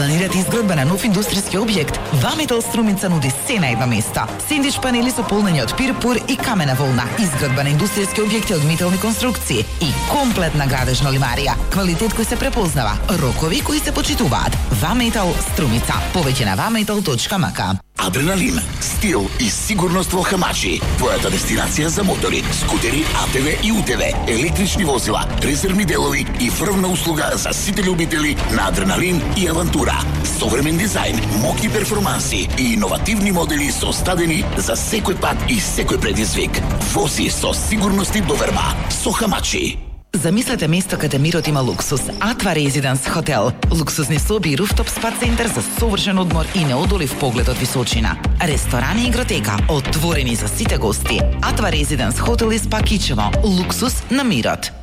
Планирате изградба на нов индустријски објект? Ваметал Струмица нуди се на едно место. Сендвич панели со полнење од пирпур и камена волна, изградба на индустријски објекти од метални конструкции и комплетна градежна лимарија. Квалитет кој се препознава, рокови кои се почитуваат. Ваметал Струмица. Повеќе на vametal.mk. Адреналин, стил и сигурност во Хамачи. Твојата дестинација за мотори, скутери, АТВ и УТВ, електрични возила, резервни делови и врвна услуга за сите љубители на адреналин и авантура. Современ дизајн, моќни перформанси и иновативни модели составени за секој пат и секој предизвик. Вози со сигурност и доверба со Хамачи. Замислете место каде мирот има луксус. Атва Резиденс хотел. Луксусни соби и руфтоп спа центар за совршен одмор и неодолив поглед од височина. Ресторани и игротека отворени за сите гости. Атва Резиденс хотел и спа Кичево. Луксус на мирот.